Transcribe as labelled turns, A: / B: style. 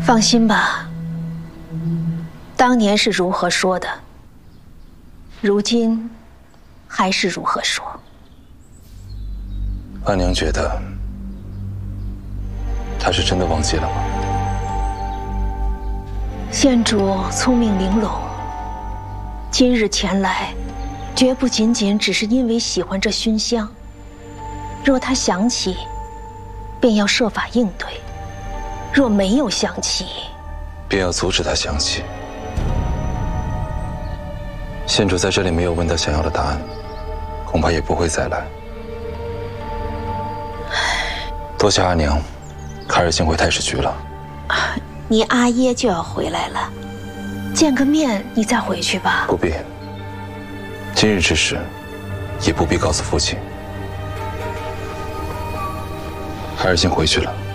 A: 放心吧，当年是如何说的，如今还是如何说。
B: 阿娘觉得他是真的忘记了吗？
A: 县主聪明玲珑，今日前来，绝不仅仅只是因为喜欢这熏香。若他想起，便要设法应对；若没有想起，
B: 便要阻止他想起。县主在这里没有问到想要的答案，恐怕也不会再来。多谢阿娘，凯尔先回太史局了。
A: 你阿耶就要回来了，见个面你再回去吧。
B: 不必，今日之事，也不必告诉父亲。凯尔先回去了。